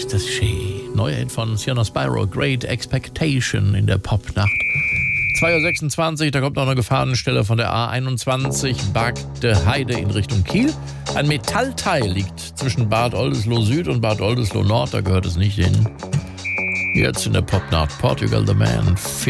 ist das schön. Neuer Hit von Sienna Spyro, Great Expectation in der Popnacht. 2.26 Uhr, da kommt noch eine Gefahrenstelle von der A21, Bagde Heide in Richtung Kiel. Ein Metallteil liegt zwischen Bad Oldesloe Süd und Bad Oldesloe Nord, da gehört es nicht hin. Jetzt in der Popnacht, Portugal the Man.